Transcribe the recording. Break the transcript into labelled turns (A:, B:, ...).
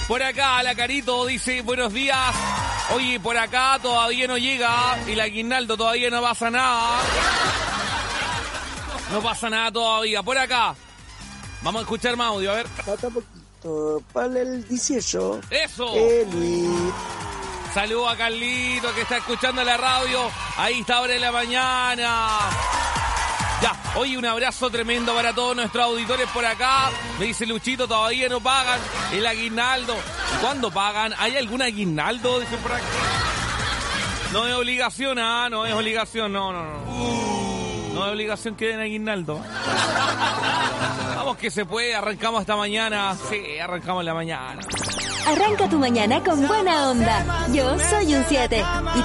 A: Por acá, la Carito dice, buenos días. Oye, por acá todavía no llega y el aguinaldo todavía no pasa nada. No pasa nada todavía. Por acá. Vamos a escuchar más audio, a ver.
B: Falta poquito para el 18.
A: ¡Eso!
B: Luis.
A: Saludos a Carlito que está escuchando la radio. Ahí está ahora en la mañana. Ya, hoy un abrazo tremendo para todos nuestros auditores por acá. Me dice Luchito, todavía no pagan el aguinaldo. ¿Y cuándo pagan? ¿Hay algún aguinaldo? Dice por aquí. No es obligación, no es obligación, no. No es obligación que den aguinaldo. Vamos que se puede, arrancamos esta mañana. Sí, arrancamos la mañana.
C: Arranca tu mañana con buena onda. Yo soy un 7. Y